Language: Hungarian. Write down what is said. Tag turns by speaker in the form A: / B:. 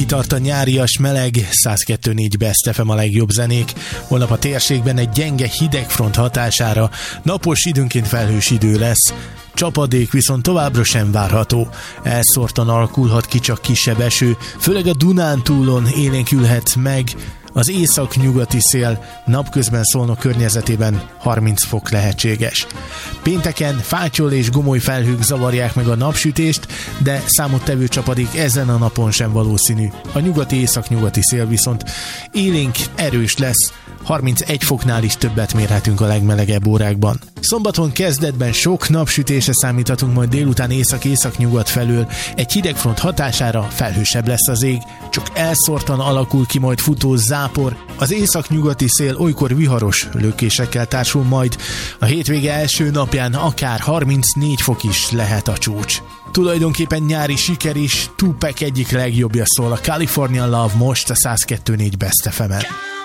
A: kitart a nyárias meleg, 102.4 Best FM a legjobb zenék. Holnap a térségben egy gyenge hidegfront hatására napos, időnként felhős idő lesz. Csapadék viszont továbbra sem várható. Elszórtan alakulhat ki csak kisebb eső, főleg a Dunántúlon élénkülhet meg. Az észak-nyugati szél napközben Szolnok környezetében 30 fok lehetséges. Pénteken fátyol és gomoly felhők zavarják meg a napsütést, de számottevő csapadék ezen a napon sem valószínű. A nyugati-észak-nyugati szél viszont élénk, erős lesz, 31 foknál is többet mérhetünk a legmelegebb órákban. Szombaton kezdetben sok napsütésre számíthatunk, majd délután észak-észak-nyugat felől egy hidegfront hatására felhősebb lesz az ég, csak elszórtan alakul ki majd futó zápor, az észak-nyugati szél olykor viharos lökésekkel társul majd, a hétvége első napján akár 34 fok is lehet a csúcs. Tulajdonképpen nyári siker is, Tupac egyik legjobbja szól, a California Love most a 102.4 Best FM-en.